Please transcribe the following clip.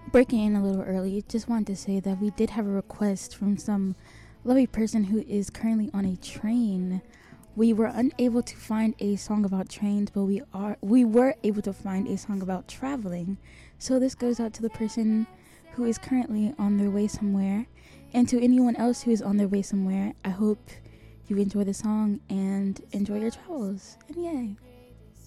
Breaking in a little early, just wanted to say that we did have a request from some lovely person who is currently on a train. We were unable to find a song about trains, but we were able to find a song about traveling. So this goes out to the person who is currently on their way somewhere, and to anyone else who is on their way somewhere. I hope you enjoy the song and enjoy your travels. And yay.